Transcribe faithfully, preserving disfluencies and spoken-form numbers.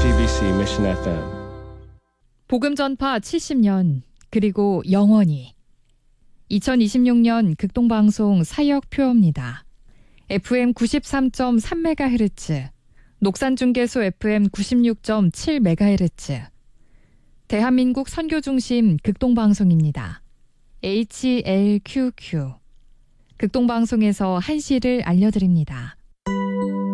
씨비씨 Mission 에프엠. 복음 전파 칠십 년 그리고 영원히. 이천이십육 년 극동방송 사역표입니다. 에프엠 구십삼 점 삼 메가헤르츠, 녹산중계소 에프엠 구십육 점 칠 메가헤르츠, 대한민국 선교중심 극동방송입니다. 에이치엘큐큐. 극동방송에서 한시를 알려드립니다.